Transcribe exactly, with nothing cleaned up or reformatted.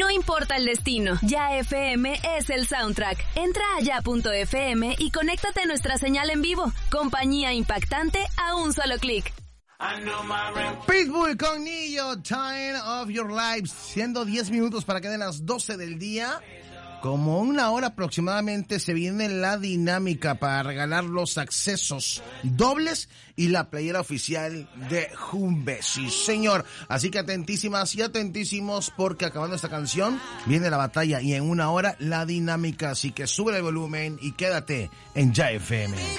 No importa el destino, Ya F M es el soundtrack. Entra a ya punto f m y conéctate a nuestra señal en vivo. Compañía impactante a un solo clic. Pitbull con Nillo, Time of Your Lives, siendo diez minutos para que den las doce del día. Como una hora aproximadamente se viene la dinámica para regalar los accesos dobles y la playera oficial de Jumbe. Sí, señor. Así que atentísimas y atentísimos porque acabando esta canción viene la batalla y en una hora la dinámica. Así que sube el volumen y quédate en Ya F M.